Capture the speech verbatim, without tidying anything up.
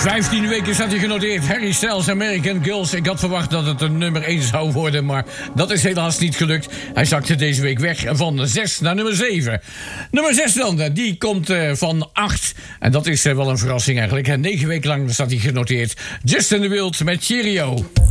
vijftien weken staat hij genoteerd. Harry Styles, American Girls. Ik had verwacht dat het een nummer één zou worden, maar dat is helaas niet gelukt. Hij zakte deze week weg van zes naar nummer zeven. Nummer zes dan, die komt uh, van acht. En dat is uh, wel een verrassing eigenlijk. negen weken lang staat hij genoteerd. Justin de Wild met Cheerio.